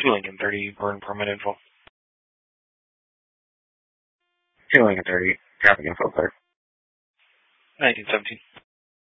2 Lincoln 30, burn permit info. 2 Lincoln 30, traffic info clear. 1917.